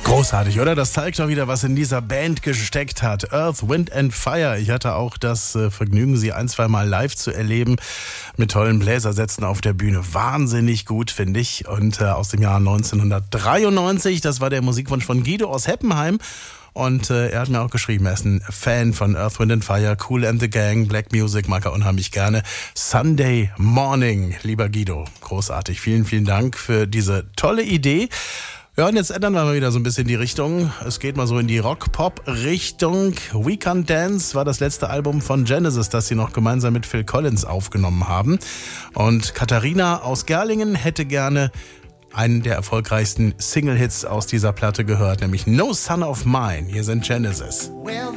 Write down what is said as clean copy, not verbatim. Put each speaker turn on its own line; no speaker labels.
Großartig, oder? Das zeigt doch wieder, was in dieser Band gesteckt hat. Earth, Wind and Fire. Ich hatte auch das Vergnügen, sie ein-, zweimal live zu erleben. Mit tollen Bläsersätzen auf der Bühne. Wahnsinnig gut, finde ich. Und aus dem Jahr 1993, das war der Musikwunsch von Guido aus Heppenheim. Und er hat mir auch geschrieben, er ist ein Fan von Earth, Wind and Fire, Kool and the Gang, Black Music, mag er unheimlich gerne. Sunday Morning, lieber Guido. Großartig. Vielen, vielen Dank für diese tolle Idee. Ja, und jetzt ändern wir mal wieder so ein bisschen die Richtung. Es geht mal so in die Rock-Pop-Richtung. We Can't Dance war das letzte Album von Genesis, das sie noch gemeinsam mit Phil Collins aufgenommen haben. Und Katharina aus Gerlingen hätte gerne einen der erfolgreichsten Single-Hits aus dieser Platte gehört, nämlich No Son of Mine. Hier sind Genesis.
Well,